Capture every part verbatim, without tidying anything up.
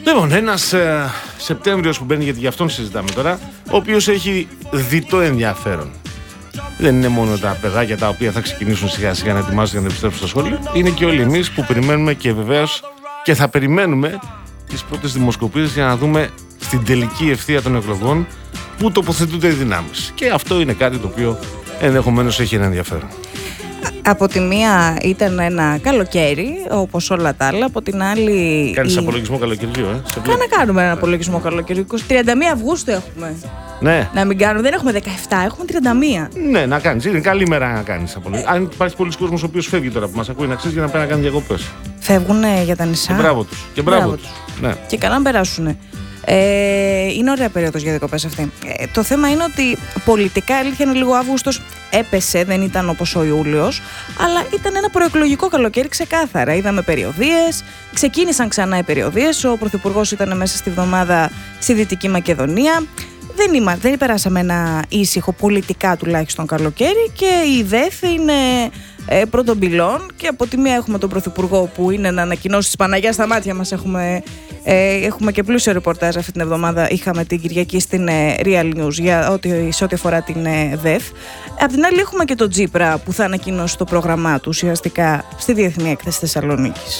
Λοιπόν, ένας ε, Σεπτέμβριος που μπαίνει, γιατί γι' αυτόν συζητάμε τώρα, ο οποίος έχει διτό ενδιαφέρον. Δεν είναι μόνο τα παιδάκια τα οποία θα ξεκινήσουν σιγά σιγά να ετοιμάζονται για να επιστρέψουν στο σχολείο. Είναι και όλοι εμείς που περιμένουμε και βεβαίως και θα περιμένουμε τις πρώτες δημοσκοπήσεις για να δούμε στην τελική ευθεία των εκλογών πού τοποθετούνται οι δυνάμεις. Και αυτό είναι κάτι το οποίο ενδεχομένως έχει ένα ενδιαφέρον. Από τη μία ήταν ένα καλοκαίρι, όπως όλα τα άλλα. Από την άλλη. Κάνεις η... απολογισμό καλοκαιριού, ε? Κάνα κάνουμε ένα απολογισμό καλοκαιριού. τριάντα μία Αυγούστου έχουμε. Ναι. Να μην κάνουμε, δεν έχουμε δεκαεπτά, έχουμε τριάντα μία. Ναι, να κάνεις. Είναι καλή μέρα να κάνεις απολογισμό. Αν υπάρχει πολλοί κόσμος ο οποίος φεύγει τώρα που μας ακούει, να ξέρεις, για να πάει να κάνει διακοπές. Φεύγουν για τα νησιά. Και μπράβο τους. Και μπράβο τους. Ναι. Και καλά να περάσουν. Ε, είναι ωραία περίοδος για διακοπές αυτή. Ε, το θέμα είναι ότι πολιτικά, αλήθεια είναι, λίγο Αύγουστος έπεσε, δεν ήταν όπως ο Ιούλιος, αλλά ήταν ένα προεκλογικό καλοκαίρι ξεκάθαρα. Είδαμε περιοδίες, ξεκίνησαν ξανά οι περιοδίες. Ο Πρωθυπουργός ήταν μέσα στη βδομάδα στη Δυτική Μακεδονία. Δεν, είμα, δεν περάσαμε ένα ήσυχο πολιτικά τουλάχιστον καλοκαίρι και η ΔΕΘ είναι ε, πρώτων πυλών, και από τη μία έχουμε τον Πρωθυπουργό που είναι να ανακοινώσει της Παναγιάς στα μάτια μας. Έχουμε, ε, έχουμε και πλούσιο ρεπορτάζ αυτή την εβδομάδα. Είχαμε την Κυριακή στην ε, Real News για ό,τι, σε ό,τι αφορά την ε, ΔΕΘ. Απ' την άλλη έχουμε και τον Τσίπρα που θα ανακοινώσει το πρόγραμμά του ουσιαστικά στη Διεθνή Έκθεση Θεσσαλονίκης.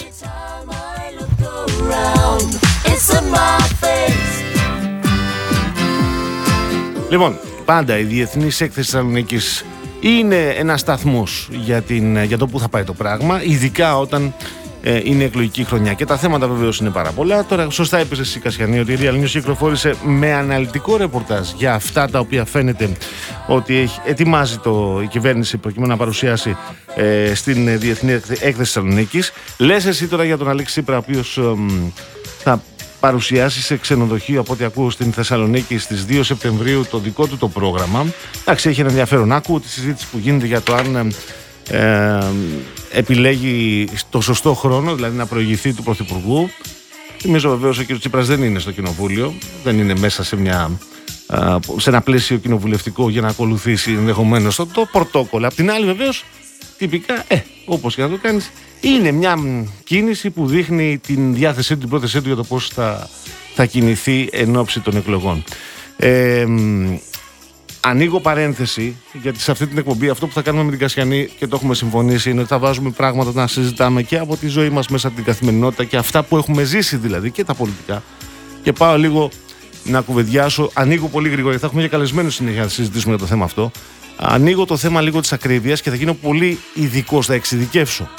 Λοιπόν, πάντα η Διεθνής Έκθεση Θεσσαλονίκης είναι ένας σταθμός για, την, για το που θα πάει το πράγμα, ειδικά όταν ε, είναι εκλογική χρονιά. Και τα θέματα βεβαίως είναι πάρα πολλά. Τώρα, σωστά είπες εσύ, Κασιανή, ότι η Real News κυκλοφόρησε με αναλυτικό ρεπορτάζ για αυτά τα οποία φαίνεται ότι έχει, ετοιμάζει το, η κυβέρνηση προκειμένου να παρουσιάσει ε, στην Διεθνή Έκθεση Θεσσαλονίκης. Λες εσύ τώρα για τον Αλέξη Τσίπρα, ο οποίος ε, θα παρουσιάσει σε ξενοδοχείο, από ό,τι ακούω, στην Θεσσαλονίκη στις δύο Σεπτεμβρίου το δικό του το πρόγραμμα. Εντάξει, έχει ένα ενδιαφέρον. Άκου τη συζήτηση που γίνεται για το αν ε, επιλέγει το σωστό χρόνο, δηλαδή να προηγηθεί του Πρωθυπουργού. Θυμίζω βεβαίως ο κ. Τσίπρας δεν είναι στο κοινοβούλιο, δεν είναι μέσα σε, μια, σε ένα πλαίσιο κοινοβουλευτικό για να ακολουθήσει ενδεχομένως το, το πρωτόκολλο. Απ' την άλλη, βεβαίως, τυπικά, ε, όπως και να το κάνεις, είναι μια κίνηση που δείχνει την διάθεσή του, την πρόθεσή του για το πώς θα, θα κινηθεί εν ώψη των εκλογών. Ε, ανοίγω παρένθεση, γιατί σε αυτή την εκπομπή αυτό που θα κάνουμε με την Κασιανή και το έχουμε συμφωνήσει είναι ότι θα βάζουμε πράγματα να συζητάμε και από τη ζωή μας μέσα από την καθημερινότητα και αυτά που έχουμε ζήσει δηλαδή και τα πολιτικά. Και πάω λίγο να κουβεντιάσω, ανοίγω πολύ γρήγορα, γιατί θα έχουμε και καλεσμένους συνέχεια να συζητήσουμε για το θέμα αυτό. Ανοίγω το θέμα λίγο της ακρίβειας και θα γίνω πολύ ειδικός, θα εξειδικεύσω.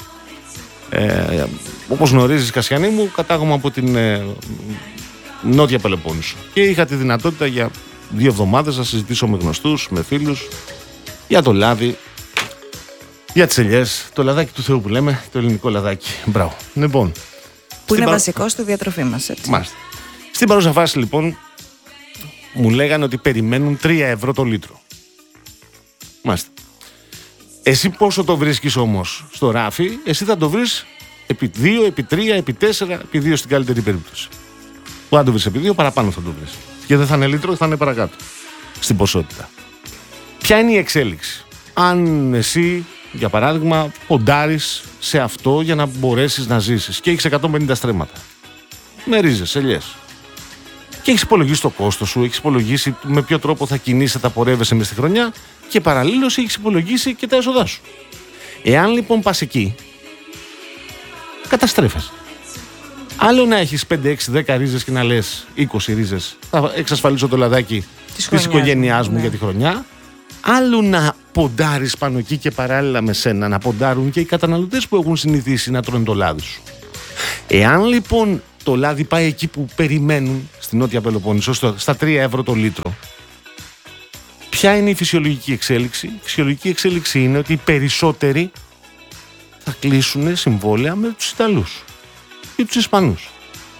Ε, όπως γνωρίζεις, Κασιανή μου, κατάγομαι από την ε, Νότια Πελοπόννησο και είχα τη δυνατότητα για δύο εβδομάδες να συζητήσω με γνωστούς, με φίλους για το λάδι, για τις ελιές, το λαδάκι του Θεού που λέμε, το ελληνικό λαδάκι. Μπράβο. Λοιπόν, που είναι παρα... βασικό στη διατροφή μας, έτσι. Μάλιστα. Στην παρούσα φάση, λοιπόν, μου λέγανε ότι περιμένουν τρία ευρώ το λίτρο. Μάλιστα. Εσύ πόσο το βρίσκεις όμως στο ράφι, εσύ θα το βρεις επί δύο, επί τρία, επί τέσσερα, επί δύο στην καλύτερη περίπτωση. Που αν το βρεις επί δύο, παραπάνω θα το βρεις. Και δεν θα είναι λίτρο, θα είναι παρακάτω στην ποσότητα. Ποια είναι η εξέλιξη? Αν εσύ, για παράδειγμα, ποντάρεις σε αυτό για να μπορέσεις να ζήσεις και έχεις εκατόν πενήντα στρέμματα με ρίζες, ελιές, και έχεις υπολογίσει το κόστος σου, έχεις υπολογίσει με ποιο τρόπο θα κινείσαι, θα πορεύεσαι μες στη χρονιά και παραλλήλως έχεις υπολογίσει και τα έσοδά σου. Εάν λοιπόν πας εκεί, καταστρέφεσαι. Άλλο να έχεις πέντε, έξι, δέκα ρίζες και να λες είκοσι ρίζες, θα εξασφαλίσω το λαδάκι της οικογένειάς μου, ναι, για τη χρονιά. Άλλο να ποντάρεις πάνω εκεί και παράλληλα με σένα να ποντάρουν και οι καταναλωτές που έχουν συνηθίσει να τρώνε το λάδι σου. Εάν λοιπόν το λάδι πάει εκεί που περιμένουν, στην Νότια Πελοπόννησο, στα τρία ευρώ το λίτρο, ποια είναι η φυσιολογική εξέλιξη? Η φυσιολογική εξέλιξη είναι ότι οι περισσότεροι θα κλείσουν συμβόλαια με τους Ιταλούς ή τους Ισπανούς.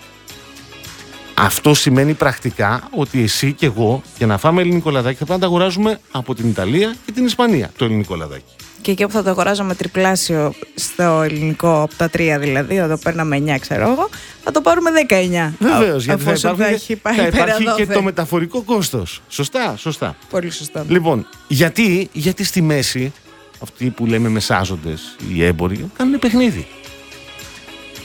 Αυτό σημαίνει πρακτικά ότι εσύ και εγώ, για να φάμε ελληνικό λαδάκι, θα πρέπει να τα αγοράζουμε από την Ιταλία και την Ισπανία το ελληνικό λαδάκι. Και εκεί που θα το αγοράζαμε τριπλάσιο στο ελληνικό, από τα τρία δηλαδή, εδώ παίρναμε εννιά, ξέρω εγώ, θα το πάρουμε δεκαεννιά. Βεβαίως, γιατί θα υπάρχει, θα έχει πάει θα υπάρχει και δόθε. το μεταφορικό κόστος. Σωστά, σωστά. Πολύ σωστά. Λοιπόν, γιατί, γιατί στη μέση αυτοί που λέμε μεσάζοντες, οι έμποροι, κάνουν παιχνίδι.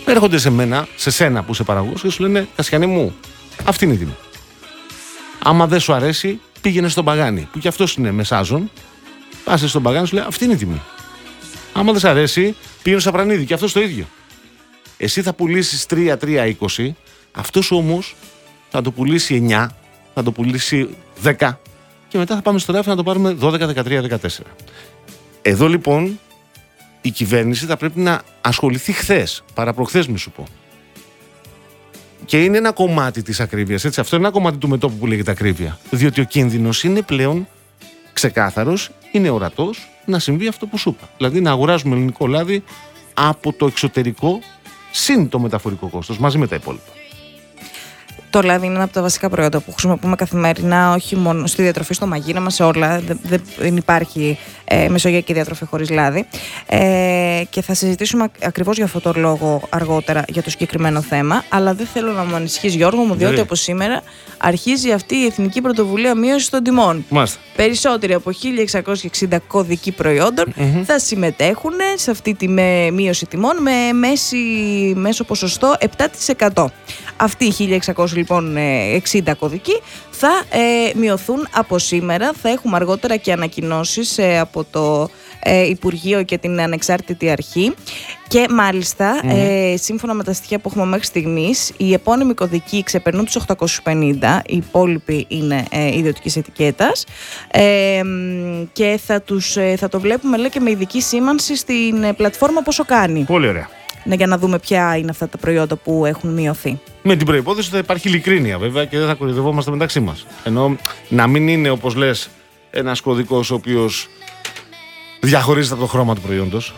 έρχονται σε μένα, σε σένα που είσαι παραγωγός και σου λένε Κασιανέ μου, αυτή είναι η τιμή. Άμα δεν σου αρέσει, πήγαινε στον Παγάνη, που κι αυτός είναι μεσάζων. Πάσε στον Παγάνη, σου λέει αυτή είναι η τιμή. Άμα δεν σου αρέσει, πήγαινε στο Απρανίδη, και αυτός το ίδιο. Εσύ θα πουλήσεις τρία τρία είκοσι, αυτός όμως θα το πουλήσει εννιά, θα το πουλήσει δέκα και μετά θα πάμε στο ράφι να το πάρουμε δώδεκα, δεκατρία, δεκατέσσερα. Εδώ λοιπόν η κυβέρνηση θα πρέπει να ασχοληθεί χθες, παραπροχθές μη σου πω. Και είναι ένα κομμάτι της ακρίβειας, έτσι. Αυτό είναι ένα κομμάτι του μετώπου που λέγεται ακρίβεια. Διότι ο κίνδυνος είναι πλέον ξεκάθαρος, είναι ορατός να συμβεί αυτό που σου είπα. Δηλαδή να αγοράζουμε ελληνικό λάδι από το εξωτερικό συν το μεταφορικό κόστος, μαζί με τα υπόλοιπα. Το λάδι είναι ένα από τα βασικά προϊόντα που χρησιμοποιούμε καθημερινά, όχι μόνο στη διατροφή, στο μαγείρεμα, σε όλα. Δεν, δεν υπάρχει ε, μεσογειακή διατροφή χωρίς λάδι. Ε, και θα συζητήσουμε ακριβώς για αυτό το λόγο αργότερα για το συγκεκριμένο θέμα. Αλλά δεν θέλω να μου ανησυχείς, Γιώργο μου, διότι από σήμερα αρχίζει αυτή η Εθνική Πρωτοβουλία Μείωσης των Τιμών. Μάλιστα. Περισσότεροι από χίλια εξακόσια εξήντα κωδικοί προϊόντων mm-hmm. θα συμμετέχουν σε αυτή τη μείωση τιμών με μέση, μέσο ποσοστό επτά τοις εκατό. Αυτοί οι χίλια εξακόσια λοιπόν εξήντα κωδικοί θα ε, μειωθούν από σήμερα. Θα έχουμε αργότερα και ανακοινώσεις ε, από το ε, Υπουργείο και την Ανεξάρτητη Αρχή. Και μάλιστα, mm. ε, σύμφωνα με τα στοιχεία που έχουμε μέχρι στιγμής, οι επώνυμοι κωδικοί ξεπερνούν τους οκτακόσιους πενήντα, οι υπόλοιποι είναι ε, ιδιωτικής ετικέτας ε, και θα, τους, ε, θα το βλέπουμε, λέει, και με ειδική σήμανση στην ε, πλατφόρμα πόσο κάνει. Πολύ ωραία. Ναι, για να δούμε ποια είναι αυτά τα προϊόντα που έχουν μειωθεί. Με την προϋπόθεση ότι θα υπάρχει ειλικρίνεια βέβαια και δεν θα κορυδευόμαστε μεταξύ μας. Ενώ να μην είναι, όπως λες, ένας κωδικός ο οποίος διαχωρίζεται από το χρώμα του προϊόντος.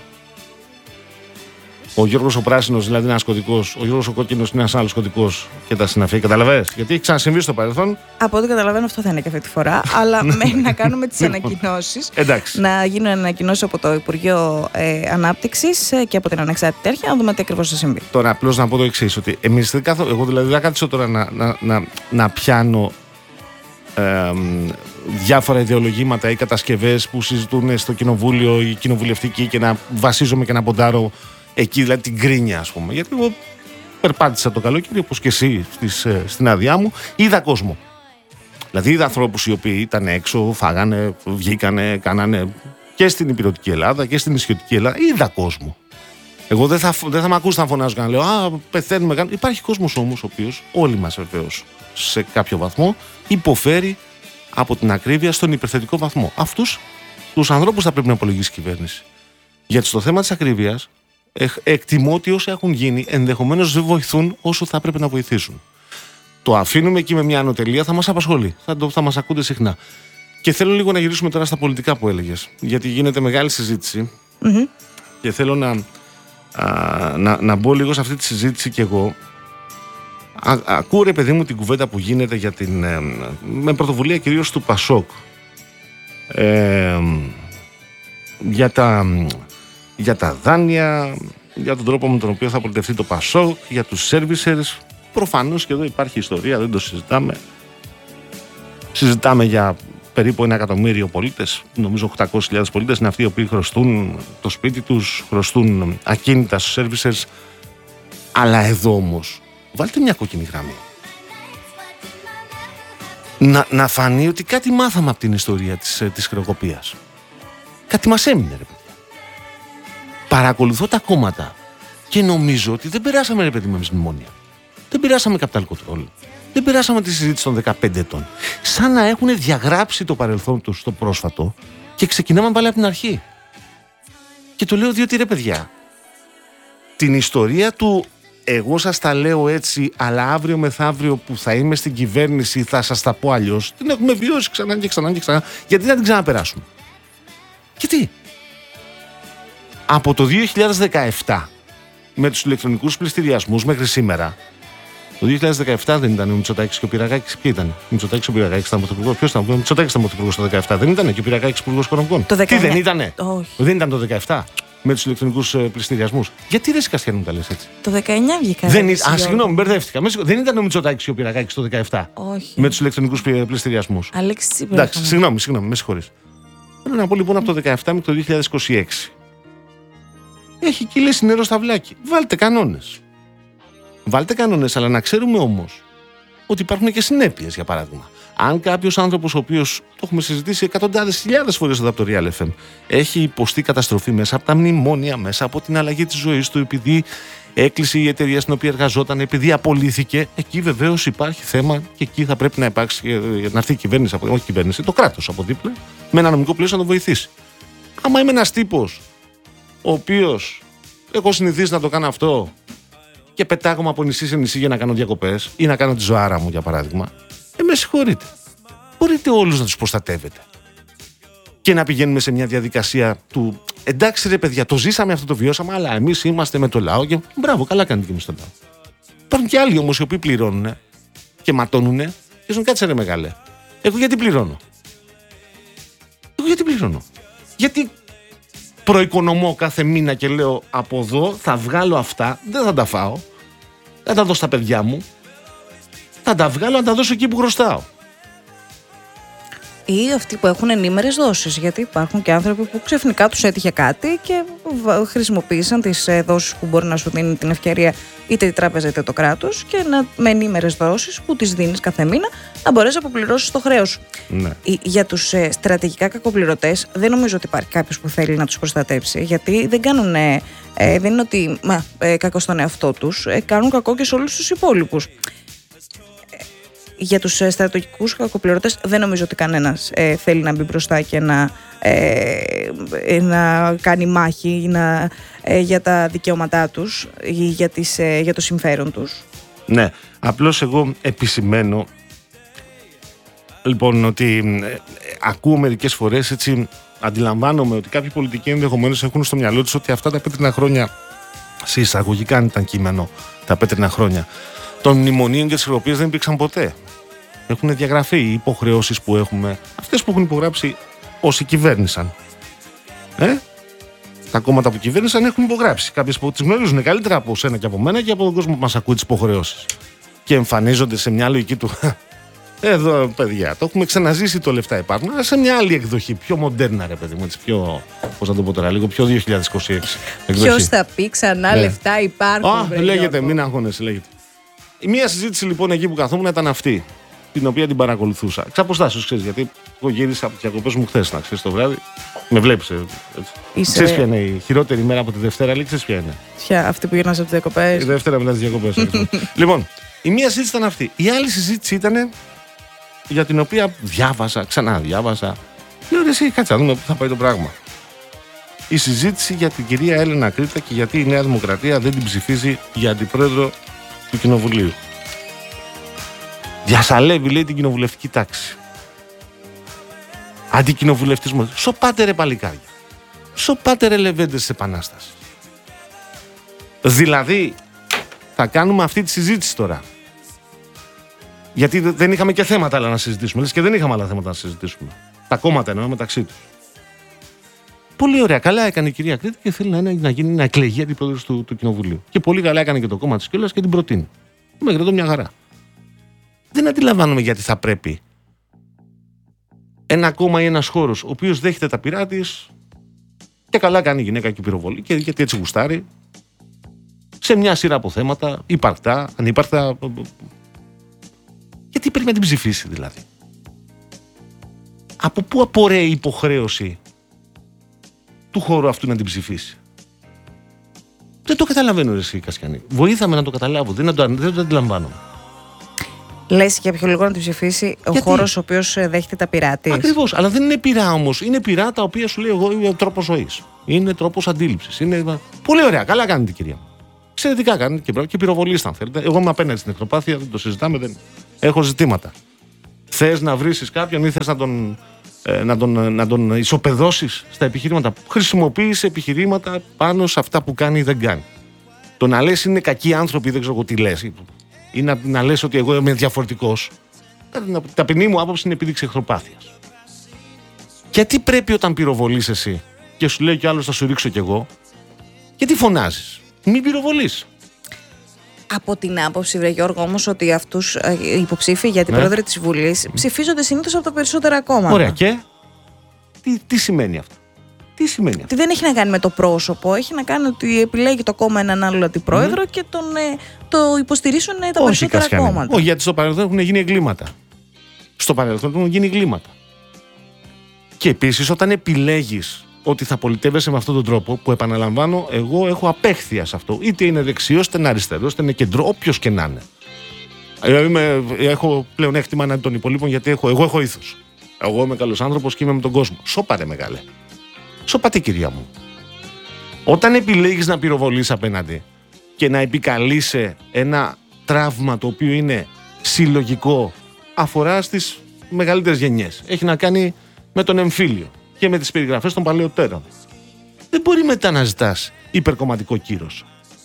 Ο Γιώργος ο πράσινος δηλαδή είναι ένας κωδικός, ο Γιώργος ο κόκκινος είναι ένας άλλος κωδικός και τα συναφή. Καταλαβαίνεις. Γιατί έχει ξανασυμβεί στο παρελθόν. Από ό,τι καταλαβαίνω, αυτό θα είναι και αυτή τη φορά. Αλλά μένει να κάνουμε τις ανακοινώσεις. Να γίνουν ανακοινώσεις από το Υπουργείο ε, Ανάπτυξης και από την Ανεξάρτητη Αρχή, να δούμε τι ακριβώς θα συμβεί. Τώρα, απλώς να πω το εξής: ότι εμείς δεν καθώ, εγώ δηλαδή δεν κάτσω τώρα να, να, να, να πιάνω ε, διάφορα ιδεολογήματα ή κατασκευές που συζητούν στο κοινοβούλιο ή κοινοβουλευτική και να βασίζομαι και να ποντάρω εκεί, δηλαδή την κρίνια, ας πούμε. Γιατί εγώ περπάτησα το καλοκαίρι, όπως και εσύ στις, στην άδειά μου, είδα κόσμο. Δηλαδή είδα ανθρώπους οι οποίοι ήταν έξω, φάγανε, βγήκανε, κάνανε και στην υπηρετική Ελλάδα και στην νησιωτική Ελλάδα. Είδα κόσμο. Εγώ δεν θα, δεν θα με ακούσει να φωνάζω και να λέω Α, πεθαίνουμε. Υπάρχει κόσμος όμως, ο οποίος, όλοι μας βεβαίως, σε κάποιο βαθμό, υποφέρει από την ακρίβεια στον υπερθετικό βαθμό. Αυτούς τους ανθρώπους θα πρέπει να απολογίσει η κυβέρνηση. Γιατί στο θέμα της ακρίβειας, εκτιμώ ότι όσα έχουν γίνει ενδεχομένως δεν βοηθούν όσο θα πρέπει να βοηθήσουν. Το αφήνουμε εκεί με μια ανωτελεία, θα μας απασχολεί, θα, το, θα μας ακούτε συχνά. Και θέλω λίγο να γυρίσουμε τώρα στα πολιτικά που έλεγες, γιατί γίνεται μεγάλη συζήτηση mm-hmm. και θέλω να, α, να, να μπω λίγο σε αυτή τη συζήτηση κι εγώ. Α, ακούω ρε παιδί μου την κουβέντα που γίνεται για την, ε, με πρωτοβουλία κυρίως του Πασόκ ε, για τα... για τα δάνεια, για τον τρόπο με τον οποίο θα πολιτευτεί το Πασόκ, για τους servicers. Προφανώς και εδώ υπάρχει ιστορία, δεν το συζητάμε. Συζητάμε για περίπου ένα εκατομμύριο πολίτες, νομίζω οκτακόσιες χιλιάδες πολίτες είναι αυτοί οι οποίοι χρωστούν το σπίτι τους, χρωστούν ακίνητα στους servicers. Αλλά εδώ όμως, βάλτε μια κόκκινη γραμμή. Να, να φανεί ότι κάτι μάθαμε από την ιστορία της, της χρεοκοπίας. Κάτι μας έμεινε, ρε παιδί. Παρακολουθώ τα κόμματα και νομίζω ότι δεν περάσαμε, ρε παιδί, με μνημόνια. Δεν περάσαμε capital control. Δεν περάσαμε τη συζήτηση των δεκαπέντε ετών. Σαν να έχουν διαγράψει το παρελθόν τους στο πρόσφατο και ξεκινάμε πάλι από την αρχή. Και το λέω διότι, ρε παιδιά, την ιστορία του εγώ σας τα λέω έτσι, αλλά αύριο μεθαύριο που θα είμαι στην κυβέρνηση θα σας τα πω αλλιώς, την έχουμε βιώσει ξανά και ξανά και ξανά. Γιατί να την ξαναπεράσουμε. Γιατί από το δύο χιλιάδες δεκαεπτά με τους ηλεκτρονικούς πληστηριασμούς μέχρι σήμερα. Το δύο χιλιάδες δεκαεπτά δεν ήταν ο Μητσοτάκης και ο Πυραγάκης. Ποιοι ήταν? Ο Μητσοτάκης και ο Πυραγάκης ήταν πρωθυπουργός. Ποιος ήταν? Ο Μητσοτάκης ήταν πρωθυπουργός το δεκαεπτά. Δεν ήταν και ο Πυραγάκης υπουργός οικονομικών? Το δεκαεννιά. Τι δεν ήτανε? Όχι. Δεν ήταν το δεκαεπτά με τους ηλεκτρονικούς πληστηριασμούς? Γιατί ρε Κασιανού τα λες έτσι? Το δεκαεννιά βγήκα. Δεν ήταν. Α, συγγνώμη, μπερδεύτηκα. Δεν ήταν ο Μητσοτάκης και ο Πυραγάκης το δεκαεπτά? Όχι. Με τους ηλεκτρονικούς πληστηριασμούς. Αλέξη Τσίπρα. Εντάξει, συγγνώμη, συγγνώμη, με συγχωρείς. Θέλω να πω λοιπόν από το δεκαεπτά μέχρι το δύο χιλιάδες είκοσι έξι. Έχει κυλήσει νερό στα βλάκι. Βάλτε κανόνες. Βάλτε κανόνες, αλλά να ξέρουμε όμως ότι υπάρχουν και συνέπειες, για παράδειγμα. Αν κάποιος άνθρωπος, ο οποίος, το έχουμε συζητήσει εκατοντάδες χιλιάδες φορές εδώ από το Real εφ εμ, έχει υποστεί καταστροφή μέσα από τα μνημόνια, μέσα από την αλλαγή της ζωής του, επειδή έκλεισε η εταιρεία στην οποία εργαζόταν, επειδή απολύθηκε, εκεί βεβαίως υπάρχει θέμα και εκεί θα πρέπει να υπάρξει, να έρθει η κυβέρνηση, όχι η κυβέρνηση, το κράτος από δίπλα, με ένα νομικό πλαίσιο να το βοηθήσει. Άμα είμαι ένας τύπος, ο οποίος έχω συνηθίσει να το κάνω αυτό και πετάγομαι από νησί σε νησί για να κάνω διακοπές ή να κάνω τη ζωάρα μου, για παράδειγμα, ε, με συγχωρείτε. Μπορείτε όλους να τους προστατεύετε. Και να πηγαίνουμε σε μια διαδικασία του εντάξει ρε παιδιά, το ζήσαμε αυτό, το βιώσαμε, αλλά εμείς είμαστε με το λαό και μπράβο, καλά κάνετε και εμείς το λαό. Υπάρχουν και άλλοι όμως οι οποίοι πληρώνουν και ματώνουν και ζουν κάτσε ρε μεγάλε. Εγώ γιατί πληρώνω. Εγώ γιατί πληρώνω. Γιατί προοικονομώ κάθε μήνα και λέω από εδώ θα βγάλω αυτά, δεν θα τα φάω, θα τα δώσω στα παιδιά μου, θα τα βγάλω να τα δώσω εκεί που χρωστάω. Ή αυτοί που έχουν ενήμερες δόσεις, γιατί υπάρχουν και άνθρωποι που ξαφνικά τους έτυχε κάτι και χρησιμοποίησαν τις δόσεις που μπορεί να σου δίνει την ευκαιρία είτε η τράπεζα είτε το κράτος και να, με ενήμερες δόσεις που τις δίνεις κάθε μήνα να μπορέσεις να αποπληρώσεις το χρέος σου. Ναι. Για τους ε, στρατηγικά κακοπληρωτές δεν νομίζω ότι υπάρχει κάποιος που θέλει να τους προστατέψει, γιατί δεν κάνουν, ε, ε, δεν είναι ότι μα, ε, κακό στον εαυτό τους, ε, κάνουν κακό και σε όλους τους υπόλοιπους. Για τους στρατιωτικούς κακοπληρωτές δεν νομίζω ότι κανένας ε, θέλει να μπει μπροστά και να, ε, ε, να κάνει μάχη να, ε, για τα δικαιώματά τους ή για, τις, ε, για το συμφέρον τους. Ναι, απλώς εγώ επισημαίνω λοιπόν ότι ε, ακούω μερικές φορές, έτσι αντιλαμβάνομαι ότι κάποιοι πολιτικοί ενδεχομένως έχουν στο μυαλό τους ότι αυτά τα πέτρινα χρόνια, σε εισαγωγικά αν ήταν κείμενο, τα πέτρινα χρόνια των μνημονίων και τις χρεοκοπίες δεν υπήρξαν ποτέ. Έχουν διαγραφεί οι υποχρεώσεις που έχουμε, αυτές που έχουν υπογράψει όσοι κυβέρνησαν. Ε? Τα κόμματα που κυβέρνησαν έχουν υπογράψει. Κάποιες που τις γνωρίζουν καλύτερα από σένα και από μένα και από τον κόσμο που μας ακούει τις υποχρεώσεις. Και εμφανίζονται σε μια λογική του. Εδώ, παιδιά, το έχουμε ξαναζήσει, το λεφτά υπάρχουν, αλλά σε μια άλλη εκδοχή, πιο μοντέρνα, ρε παιδί μου, έτσι, πιο, πώς να το πω τώρα, λίγο πιο δύο χιλιάδες είκοσι έξι. Ποιος θα πει ξανά ναι. Λεφτά υπάρχουν. Α, βρε, λέγεται, μην αγχώνεσαι, λέγεται. Η μία συζήτηση λοιπόν εκεί που καθόμουν ήταν αυτή, την οποία την παρακολουθούσα. Εξ αποστάσεως, ξέρεις, γιατί εγώ γύρισα από τις διακοπές μου χθες, να ξέρεις, το βράδυ. Με βλέπεις. Είσαι... Ξέρεις ποια είναι η χειρότερη μέρα από τη Δευτέρα, λέει, ξέρεις ποια είναι. Ποια, αυτή που γυρνάς από τις διακοπές. Η Δευτέρα μετά τις διακοπές. Λοιπόν, η μία συζήτηση ήταν αυτή. Η άλλη συζήτηση ήταν για την οποία διάβασα, ξανά διάβασα. Λέω ρε, εσύ, κάτσε να δούμε πού θα πάει το πράγμα. Η συζήτηση για την κυρία Έλενα Κρήτα και γιατί η Νέα Δημοκρατία δεν την ψηφίζει για αντιπρόεδρο του Κοινοβουλίου. Διασαλεύει, λέει, την κοινοβουλευτική τάξη. Αντικοινοβουλευτισμό. Σοπάτε ρε παλικάρια. Σοπάτε ρε λεβέντες της Επανάστασης. Δηλαδή, θα κάνουμε αυτή τη συζήτηση τώρα. Γιατί δεν είχαμε και θέματα άλλα να συζητήσουμε. Λες και δεν είχαμε άλλα θέματα να συζητήσουμε. Τα κόμματα εννοώ μεταξύ τους. Πολύ ωραία. Καλά έκανε η κυρία Κρήτη και θέλει να, να γίνει να εκλεγεί αντιπρόεδρος του, του Κοινοβουλίου. Και πολύ καλά έκανε και το κόμμα της κιόλας και την προτείνει. Μέχρι εδώ μια χαρά. Δεν αντιλαμβάνομαι γιατί θα πρέπει ένα κόμμα ή ένας χώρος ο οποίος δέχεται τα πειρά της και καλά κάνει η γυναίκα και πυροβολή και γιατί έτσι γουστάρει σε μια σειρά από θέματα, υπαρκτά, ανύπαρκτα. Γιατί πρέπει να την ψηφίσει δηλαδή. Από πού απορρέει η υποχρέωση του χώρου αυτού να την ψηφίσει. Δεν το καταλαβαίνω ρε εσύ Κασιανή. Βοήθαμε να το καταλάβω, δεν το, δεν το αντιλαμβάνομαι. Λες για ποιο λόγο να την ψηφίσει ο χώρος ο οποίος δέχεται τα πειρά της. Ακριβώς, αλλά δεν είναι πειρά όμως. Είναι πειρά τα οποία σου λέει εγώ είναι τρόπος ζωής. Είναι τρόπος αντίληψης. Είναι... Πολύ ωραία, καλά κάνετε κυρία μου. Εξαιρετικά κάνετε και, και πυροβολήστε αν θέλετε. Εγώ είμαι απέναντι στην εχθροπάθεια, δεν το συζητάμε, δεν έχω ζητήματα. Θες να βρίσεις κάποιον ή θες να τον, ε, να τον, να τον ισοπεδώσεις στα επιχειρήματα. Χρησιμοποίησε επιχειρήματα πάνω σε αυτά που κάνει ή δεν κάνει. Το να λες είναι κακοί άνθρωποι, δεν ξέρω τι λες. Ή να, να λες ότι εγώ είμαι διαφορετικός. Ταπεινή μου άποψη είναι επίδειξη εχθροπάθειας. Γιατί πρέπει όταν πυροβολείς εσύ και σου λέει κι άλλος θα σου ρίξω κι εγώ, γιατί φωνάζεις? Μην πυροβολείς. Από την άποψη, βρε Γιώργο, όμως, ότι αυτούς οι υποψήφοι για την ναι. πρόεδρο της Βουλής ψηφίζονται συνήθως από τα περισσότερα κόμματα. Ωραία, και τι, τι σημαίνει αυτό? Τι σημαίνει αυτό? Τι δεν έχει να κάνει με το πρόσωπο, έχει να κάνει ότι επιλέγει το κόμμα έναν άλλο αντιπρόεδρο mm. και τον, ε, το υποστηρίζουν ε, τα Όχι, περισσότερα Κασιανή. κόμματα. Όχι, γιατί στο παρελθόν έχουν γίνει εγκλήματα. Στο παρελθόν έχουν γίνει εγκλήματα. Και επίσης, όταν επιλέγεις ότι θα πολιτεύεσαι με αυτόν τον τρόπο, που επαναλαμβάνω, εγώ έχω απέχθεια σε αυτό. Είτε είναι δεξιός, είτε είναι αριστερός, είτε είναι κεντρό, όποιος και να είναι. Είμαι, έχω πλεονέκτημα εναντί των υπολείπων, γιατί έχω, εγώ έχω ήθος. Εγώ είμαι καλός άνθρωπος και είμαι με τον κόσμο. Σώπα ρε μεγάλε. Σώπα τι, κυρία μου. Όταν επιλέγεις να πυροβολείς απέναντι και να επικαλείσαι ένα τραύμα το οποίο είναι συλλογικό, αφορά στις μεγαλύτερες γενιές. Έχει να κάνει με τον εμφύλιο και με τις περιγραφές των παλαιότερων. Δεν μπορεί μετά να ζητάς υπερκομματικό κύρος.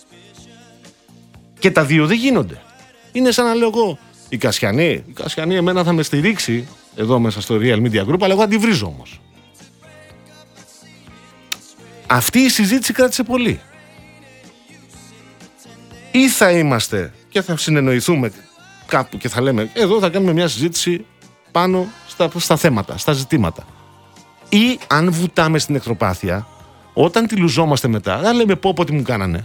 Και τα δύο δεν γίνονται. Είναι σαν να λέω εγώ, η Κασιανή, η Κασιανή εμένα θα με στηρίξει εδώ μέσα στο Real Media Group, αλλά εγώ αντιβρίζω όμως. Αυτή η συζήτηση κράτησε πολύ. Ή θα είμαστε και θα συνεννοηθούμε κάπου και θα λέμε, εδώ θα κάνουμε μια συζήτηση πάνω στα, στα θέματα, στα ζητήματα. Ή αν βουτάμε στην εχθροπάθεια, όταν τη λουζόμαστε μετά, δεν λέμε πω πω τι μου κάνανε.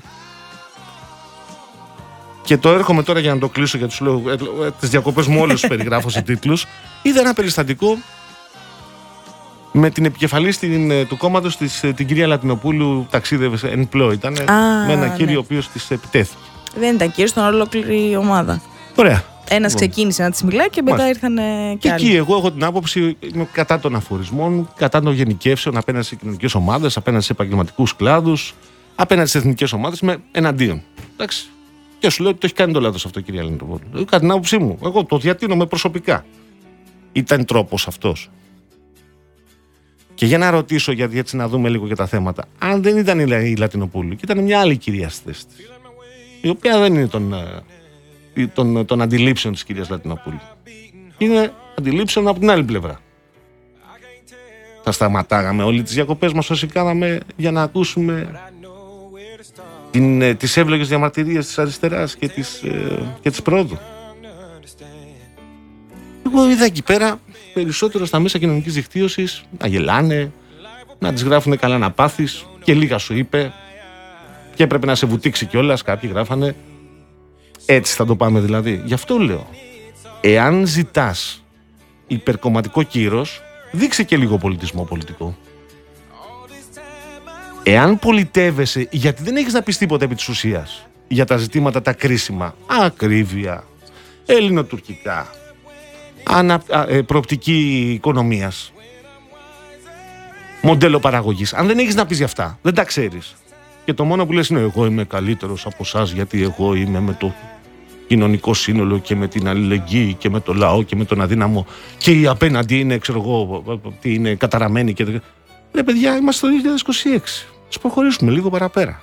Και το έρχομαι τώρα για να το κλείσω, γιατί σου λέω ε, ε, τις διακοπές μου όλους περιγράφω σε τίτλους. Είδα ένα περιστατικό με την επικεφαλής την, του κόμματος της, την κυρία Λατινοπούλου, ταξίδευε εν πλώ. Ήταν με ένα κύριο ναι. ο οποίος της επιτέθηκε. Δεν ήταν κύριος, ήταν ολόκληρη ομάδα. Ωραία. Ένας λοιπόν. ξεκίνησε να της μιλάει και μετά ήρθαν και, και άλλοι. Εκεί εγώ έχω την άποψη, είμαι κατά των αφορισμών, κατά των γενικεύσεων απέναντι σε κοινωνικές ομάδες, απέναντι σε επαγγελματικούς κλάδους, απέναντι σε εθνικές ομάδες, με εναντίον. Εντάξει. Και σου λέω ότι το έχει κάνει το λάθος αυτό, κυρία Λατινοπούλου. Κατά την άποψή μου, εγώ το διατείνομαι προσωπικά. Ήταν τρόπος αυτός. Και για να ρωτήσω, γιατί έτσι να δούμε λίγο και τα θέματα, αν δεν ήταν η Λατινοπούλου και ήταν μια άλλη κυρία στη θέση της, η οποία δεν είναι των, των, των αντιλήψεων της κυρίας Λατινοπούλου, είναι αντιλήψεων από την άλλη πλευρά. Θα σταματάγαμε όλοι τις διακοπές μας όσοι κάναμε για να ακούσουμε την, τις εύλογες διαμαρτυρίες της αριστεράς και της, και της πρόοδου. Εγώ είδα εκεί πέρα περισσότερο στα μέσα κοινωνικής δικτύωσης να γελάνε, να τις γράφουν καλά να πάθεις και λίγα σου είπε και έπρεπε να σε βουτήξει κιόλας, κάποιοι γράφανε. Έτσι θα το πάμε δηλαδή. Γι' αυτό λέω, εάν ζητάς υπερκομματικό κύρος, δείξε και λίγο πολιτισμό πολιτικό. Εάν πολιτεύεσαι, γιατί δεν έχεις να πεις τίποτα επί της ουσίας για τα ζητήματα τα κρίσιμα, ακρίβεια, ελληνοτουρκικά, ανα, α, ε, προοπτική οικονομίας, μοντέλο παραγωγής. Αν δεν έχεις να πεις για αυτά, δεν τα ξέρεις. Και το μόνο που λες είναι εγώ είμαι καλύτερος από εσάς γιατί εγώ είμαι με το κοινωνικό σύνολο και με την αλληλεγγύη και με το λαό και με τον αδύναμο και οι απέναντι είναι, ξέρω εγώ, τι είναι καταραμένοι και... Ρε παιδιά, είμαστε το δύο χιλιάδες είκοσι έξι. Ας προχωρήσουμε λίγο παραπέρα.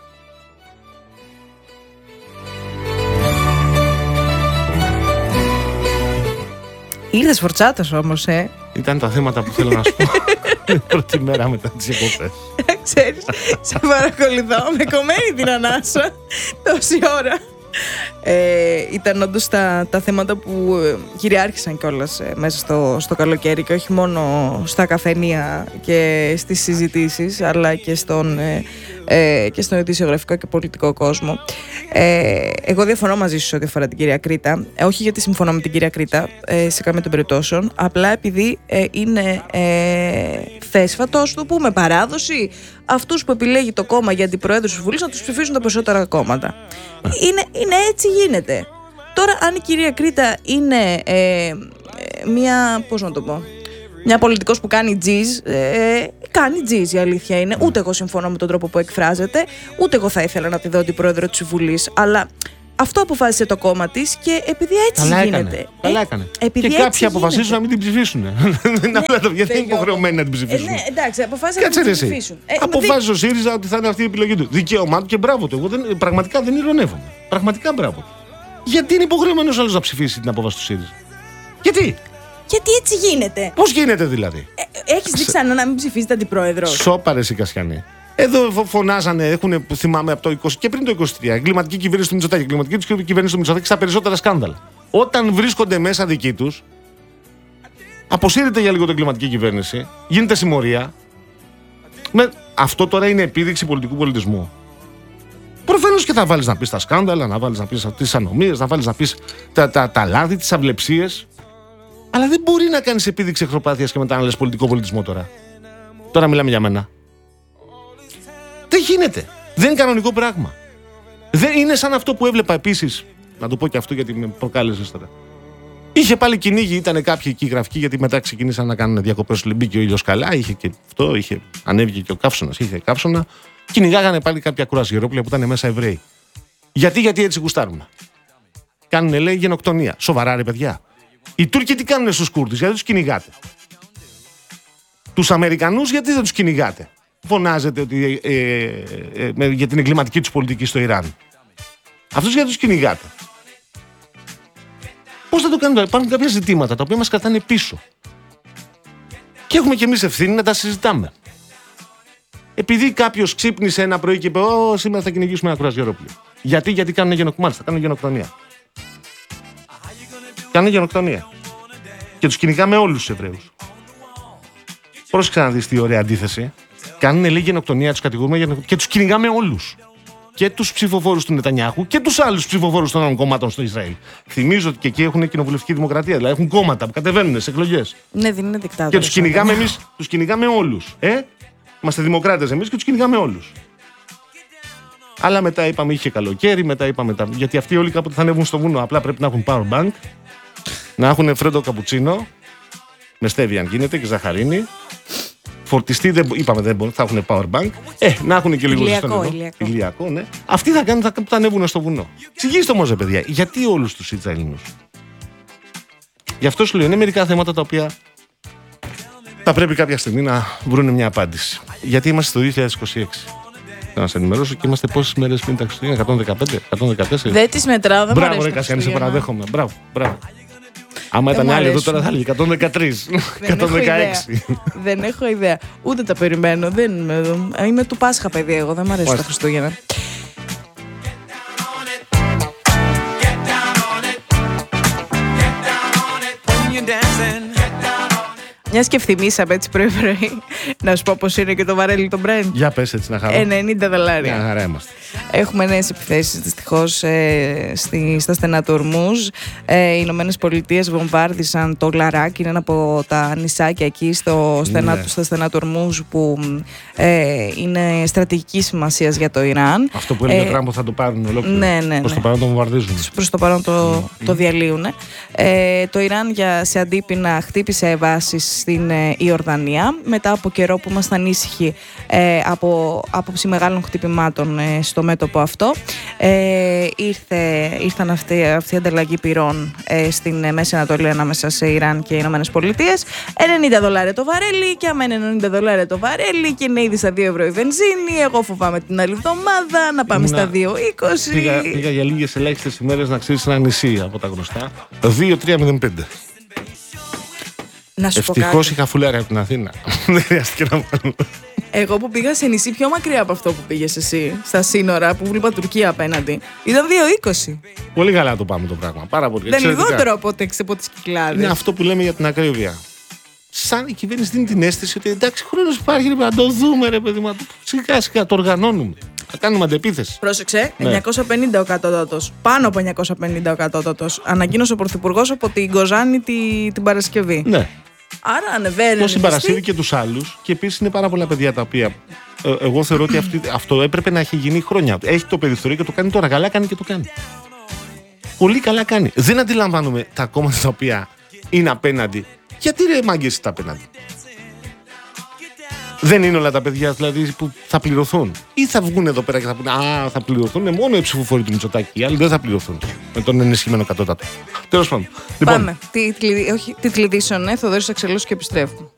Ήρθες φορτσάτος όμως, ε. Ήταν τα θέματα που θέλω να σου πω. Πρώτη μέρα μετά τις διακοπές. Ξέρεις, σε παρακολουθώ με κομμένη την ανάσα τόση ώρα. Ε, ήταν όντως τα, τα θέματα που κυριάρχησαν κιόλας ε, μέσα στο, στο καλοκαίρι και όχι μόνο στα καφενεία και στις συζητήσεις αλλά και στον, ε, ε, και στον ειδησιογραφικό και πολιτικό κόσμο. Ε, εγώ διαφωνώ μαζί σου ό,τι αφορά την κυρία Κρήτα, ε, όχι γιατί συμφωνώ με την κυρία Κρήτα ε, σε καμία των περιπτώσεων, απλά επειδή ε, είναι ε, θέσφατο, ας το πούμε, παράδοση αυτούς που επιλέγει το κόμμα για αντιπροέδρους της Βουλής να τους ψηφίσουν τα περισσότερα κόμματα. Είναι, είναι έτσι γίνεται. Τώρα αν η κυρία Κρήτα είναι ε, ε, μια, πώς να το πω, μια πολιτικός που κάνει τζιζ, ε, κάνει τζιζ η αλήθεια είναι. Ούτε εγώ συμφωνώ με τον τρόπο που εκφράζεται, ούτε εγώ θα ήθελα να τη δω την πρόεδρο της Βουλής, αλλά αυτό αποφάσισε το κόμμα της και επειδή έτσι καλά γίνεται. Έκανε. Καλά έκανε. Ε, και κάποιοι αποφασίζουν να μην την ψηφίσουν. Δεν είναι απλά το γιατί είναι υποχρεωμένοι να την ψηφίσουν. Ε, ναι, εντάξει, αποφάσισαν να την ψηφίσουν. Ε, αποφάσισε ο ΣΥΡΙΖΑ ότι θα είναι αυτή η επιλογή του. Δικαίωμά του και μπράβο του. Εγώ δεν, πραγματικά δεν ειρωνεύομαι. Πραγματικά μπράβο του. Γιατί είναι υποχρεωμένος άλλος να ψηφίσει την απόφαση του ΣΥΡΙΖΑ? Γιατί? Γιατί έτσι γίνεται. Πώς γίνεται δηλαδή? Ε, Έχεις δει ξανά να μην ψηφίζετε αντιπρόεδρο? Σώπα ρε εσύ Κασιανή. Εδώ φωνάζανε, έχουν, θυμάμαι από το είκοσι και πριν το είκοσι τρία, εγκληματική κυβέρνηση του Μητσοτάκη, εγκληματική κυβέρνηση του Μητσοτάκη στα περισσότερα σκάνδαλα. Όταν βρίσκονται μέσα δικοί τους, αποσύρεται για λίγο την εγκληματική κυβέρνηση, γίνεται συμμορία, Με, αυτό τώρα είναι επίδειξη πολιτικού πολιτισμού. Προφανώς και θα βάλεις να πεις τα σκάνδαλα, να βάλεις να πεις τις ανομίες, να βάλεις να πεις τα, τα, τα λάθη, τις αυλεψίες. Αλλά δεν μπορεί να κάνεις επίδειξη εχθροπάθειας και μετά να λες πολιτικό πολιτισμό τώρα. Τώρα μιλάμε για μένα. Δεν γίνεται. Δεν είναι κανονικό πράγμα. Δεν είναι σαν αυτό που έβλεπα επίσης. Να το πω και αυτό γιατί με προκάλεσες τώρα. Είχε πάλι κυνήγι, ήταν κάποιοι εκεί γραφικοί, γιατί μετά ξεκίνησαν να κάνουν διακοπές στο Λιμπή και ο ήλιος καλά. Είχε και αυτό, είχε, ανέβηκε και ο καύσωνας, είχε καύσωνα. Κυνηγάγανε πάλι κάποια κουρασγερόπλια που ήταν μέσα Εβραίοι. Γιατί, γιατί έτσι γουστάρουμε. Κάνουνε, λέει, γενοκτονία. Σοβαρά, ρε παιδιά. Οι Τούρκοι τι κάνουνε στους Κούρδους, γιατί τους κυνηγάτε. Τους Αμερικανούς, γιατί δεν τους κυνηγάτε. Φωνάζετε ότι, ε, ε, ε, ε, για την εγκληματική τους πολιτική στο Ιράν. Αυτούς γιατί τους κυνηγάτε. Πώς θα το κάνουμε τώρα? Υπάρχουν κάποια ζητήματα τα οποία μας κρατάνε πίσω. Και έχουμε κι εμείς ευθύνη να τα συζητάμε. Επειδή κάποιος ξύπνησε ένα πρωί και είπε: Ω, σήμερα θα κυνηγήσουμε ένα κουρασγερόπλιο. Γιατί, γιατί κάνουν γενοκτονία. Μάλιστα, κάνουν γενοκτονία. Κάνουν γενοκτονία. Και τους κυνηγάμε όλους τους Εβραίους. Πρόσεξε να δεις τι ωραία αντίθεση. Κάνουν, λέει, γενοκτονία, τους κατηγορούμε γενοκτονία και τους κυνηγάμε όλους. Και τους ψηφοφόρους του Νετανιάχου και τους άλλους ψηφοφόρους των άλλων κομμάτων στο Ισραήλ. Θυμίζω ότι και εκεί έχουν κοινοβουλευτική δημοκρατία. Δηλαδή έχουν κόμματα που κατεβαίνουν σε εκλογές. Ναι, δεν είναι δικτάτορες. Και τους κυνηγάμε εμείς, τους κυνηγάμε όλους. Ε? Είμαστε δημοκράτες εμείς και τους κυνηγάμε όλους. Αλλά μετά είπαμε είχε καλοκαίρι, μετά είπαμε τα. Γιατί αυτοί όλοι κάποτε θα ανέβουν στο βουνό. Απλά πρέπει να έχουν power bank, να έχουν φρέντο καπουτσίνο, με στέβι αν γίνεται και ζαχαρίνη. Φορτιστή, δεν, είπαμε δεν μπορούν, θα έχουν power bank. Ε, να έχουν και λίγο ηλιακό, ζεστό ηλιακό. ηλιακό, ναι. Αυτοί θα κάνουν, θα, θα ανέβουν στο βουνό. Εξηγήστε όμως, ρε παιδιά, γιατί όλους τους Ισραηλινούς. Γι' αυτό σου λέω, είναι μερικά θέματα τα οποία θα πρέπει κάποια στιγμή να βρουν μια απάντηση. Γιατί είμαστε το δύο χιλιάδες είκοσι έξι. Θα να σας ενημερώσω και είμαστε πόσες μέρες πριν τα Χριστούγεννα, εκατόν δεκαπέντε, εκατόν δεκατέσσερα. Δεν τις μετράω, δεν μπράβο, ρε Κασιάννη, σε παραδέχομαι. Μπράβο, μπράβο. Άμα ήταν άλλοι εδώ τώρα θα έλεγε εκατόν δεκατρία, εκατόν δεκαέξι. Δεν έχω ιδέα. Ούτε τα περιμένω. Δεν είμαι, είμαι του Πάσχα, παιδί. Εγώ δεν μου αρέσει τα Χριστούγεννα. Μια και ευθυμίσαμε έτσι πρωί-πρωί, να σου πω πώς είναι και το βαρέλι το Brent. Για πες έτσι να χαρώ. ενενήντα δολάρια. Μια χαρά είμαστε. Έχουμε νέες επιθέσεις δυστυχώς ε, στη, στα στενά του Ορμούζ. Ε, οι Ηνωμένες Πολιτείες βομβάρδισαν το Λαράκ, είναι ένα από τα νησάκια εκεί στο στενά, ναι. στα στενά του Ορμούζ που ε, είναι στρατηγική σημασία για το Ιράν. Αυτό που έλεγε ε, ο Τραμπ θα το πάρουν ολόκληρο. Ναι, ναι, ναι. Προς το παρόν το βομβαρδίζουν. Προς το παρόν το, mm. το διαλύουν. Ε, το Ιράν για, σε αντίπεινα χτύπησε βάσεις στην ε, Ιορδανία μετά από καιρό που ήμασταν ανήσυχοι ε, από άποψη μεγάλων χτυπημάτων ε, στο μέτωπο αυτό. Ε, ήρθε, ήρθαν αυτή, αυτή η ανταλλαγή πυρών ε, στην Μέση Ανατολή ανάμεσα σε Ιράν και Ηνωμένες Πολιτείες. ενενήντα δολάρια το βαρέλι και άμα είναι ενενήντα δολάρια το βαρέλι και είναι ήδη στα δύο ευρώ η βενζίνη, εγώ φοβάμαι την άλλη εβδομάδα να πάμε να, στα δύο είκοσι. Πήγα, πήγα για λίγες ελάχιστες ημέρες να ξέρεις ένα νησί από τα γνωστά. δύο τρία μηδέν πέντε. Ευτυχώς είχα φουλάρια από την Αθήνα. Δεν χρειάστηκε να βάλω. Εγώ που πήγα σε νησί πιο μακριά από αυτό που πήγες εσύ, στα σύνορα που βλέπα Τουρκία απέναντι, ήταν δύο είκοσι. Πολύ καλά το πάμε το πράγμα. Πάρα πολύ. Δεν λιγότερο από, από τις Κυκλάδες. Είναι αυτό που λέμε για την ακρίβεια. Σαν η κυβέρνηση δίνει την αίσθηση ότι εντάξει, χρόνος υπάρχει, ρε, να το δούμε, ρε παιδί μου. Σιγά σιγά το οργανώνουμε. Θα κάνουμε αντεπίθεση. Πρόσεξε, ναι. εννιακόσια πενήντα ο κατώτατος. Πάνω από εννιακόσια πενήντα ο κατώτατος. Ανακοίνωσε ο Πρωθυπουργός από την Κοζάνη τη, την Παρασκευή. Ναι. Άρα ανεβαίνει. Το συμπαρασύρει και τους άλλους. Και επίσης είναι πάρα πολλά παιδιά τα οποία. Ε, εγώ θεωρώ ότι αυτή, αυτό έπρεπε να έχει γίνει χρόνια. Έχει το περιθώριο και το κάνει τώρα. Καλά κάνει και το κάνει. Πολύ καλά κάνει. Δεν αντιλαμβάνομαι τα κόμματα τα οποία είναι απέναντι. Γιατί ρε μάγκες είστε απέναντι. Δεν είναι όλα τα παιδιά δηλαδή που θα πληρωθούν. Ή θα βγουν εδώ πέρα και θα πούνε α, θα πληρωθούν μόνο οι ψηφοφόροι του Μητσοτάκη. Οι άλλοι δεν θα πληρωθούν με τον ενισχυμένο κατώτατο. Τέλος πάντων. Πάμε. Λοιπόν. Τι, τι, όχι, τι κλειδίσωνε, Θοδωρής Αξελός και επιστρέφουμε.